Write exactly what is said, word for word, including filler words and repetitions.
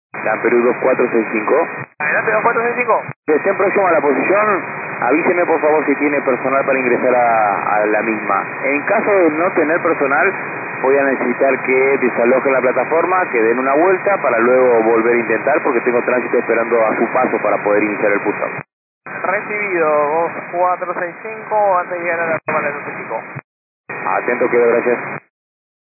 Dan Perú dos cuatro seis cinco. Adelante, dos cuatro seis cinco. Que estén próximo a la posición, avíseme por favor si tiene personal para ingresar a, a la misma. En caso de no tener personal, voy a necesitar que desalojen la plataforma, que den una vuelta para luego volver a intentar, porque tengo tránsito esperando a su paso para poder iniciar el push-up. Recibido, dos cuatro seis cinco, antes de llegar a la toma le notifico. Atento, quedo, gracias.